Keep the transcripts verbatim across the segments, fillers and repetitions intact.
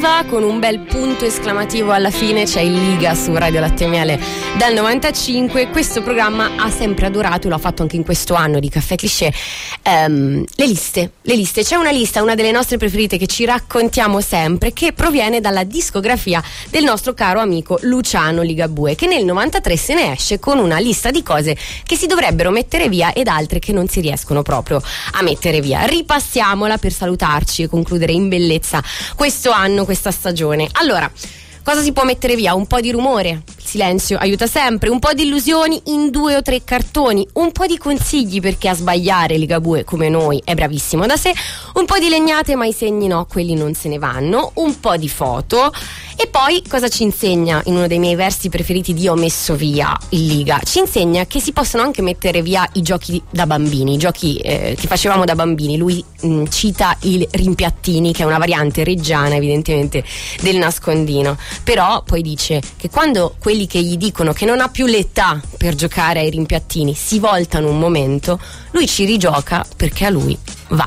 viva con un bel punto esclamativo alla fine. C'è il Liga su Radio Latte e Miele dal novantacinque. Questo programma ha sempre adorato, l'ha fatto anche in questo anno di Caffè Cliché, ehm, le liste, le liste. C'è una lista, una delle nostre preferite che ci raccontiamo sempre, che proviene dalla discografia del nostro caro amico Luciano Ligabue, che nel novantatré se ne esce con una lista di cose che si dovrebbero mettere via ed altre che non si riescono proprio a mettere via. Ripassiamola per salutarci e concludere in bellezza questo anno, questa stagione. Allora, cosa si può mettere via? Un po' di rumore, il silenzio aiuta sempre, un po' di illusioni in due o tre cartoni, un po' di consigli perché a sbagliare Ligabue come noi è bravissimo da sé, un po' di legnate ma i segni no, quelli non se ne vanno, un po' di foto. E poi cosa ci insegna in uno dei miei versi preferiti di Ho messo via il Liga? Ci insegna che si possono anche mettere via i giochi da bambini, i giochi eh, che facevamo da bambini. Lui mh, cita il rimpiattini, che è una variante reggiana evidentemente del nascondino, però poi dice che quando quelli che gli dicono che non ha più l'età per giocare ai rimpiattini si voltano un momento, lui ci rigioca perché a lui va.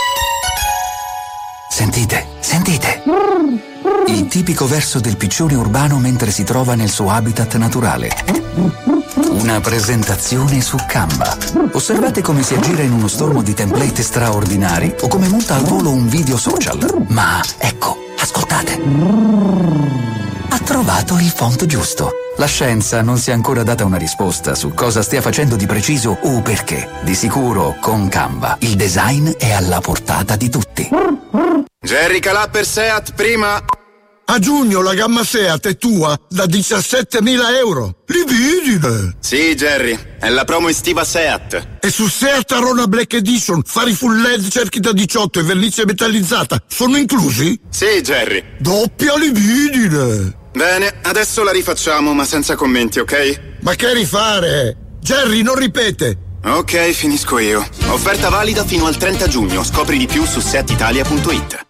Sentite, sentite. Il tipico verso del piccione urbano mentre si trova nel suo habitat naturale. Una presentazione su Canva. Osservate come si aggira in uno stormo di template straordinari o come monta al volo un video social. Ma ecco, ascoltate. Ha trovato il font giusto. La scienza non si è ancora data una risposta su cosa stia facendo di preciso o perché. Di sicuro, con Canva, il design è alla portata di tutti. Jerry Calà per Seat, prima. A giugno la gamma Seat è tua da diciassettemila euro. Lividine! Sì, Jerry, è la promo estiva Seat. E su Seat Arona Black Edition, fari full L E D, cerchi da diciotto e vernice metallizzata sono inclusi? Sì, Jerry. Doppia lividine! Bene, adesso la rifacciamo, ma senza commenti, ok? Ma che rifare? Jerry, non ripete! Ok, finisco io. Offerta valida fino al trenta giugno. Scopri di più su seat italia punto it.